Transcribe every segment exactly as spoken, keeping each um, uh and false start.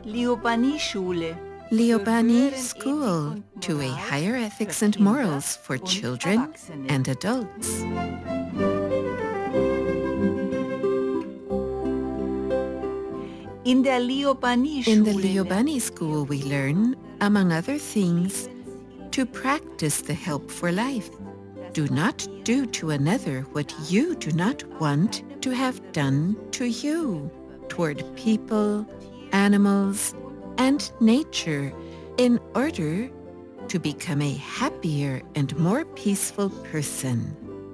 Liobani-Schule. Liobani School, to a higher ethics and morals for children and adults. In der Liobani-Schule. In the Liobani School, we learn, among other things, to practice the help for life. Do not do to another what you do not want to have done to you, toward people, animals, and nature, in order to become a happier and more peaceful person.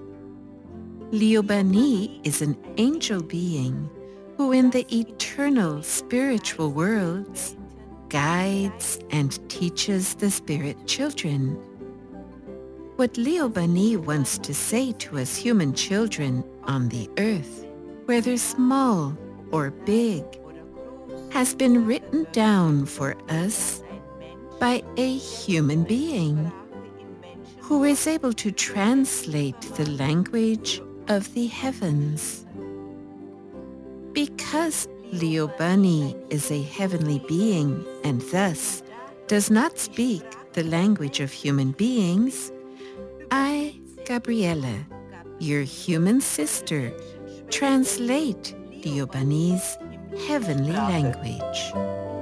Liobani is an angel being who in the eternal spiritual worlds guides and teaches the spirit children. What Liobani wants to say to us human children on the earth, whether small or big, has been written down for us by a human being who is able to translate the language of the heavens. Because Liobani is a heavenly being and thus does not speak the language of human beings, I, Gabriella, your human sister, translate Liobani's heavenly language.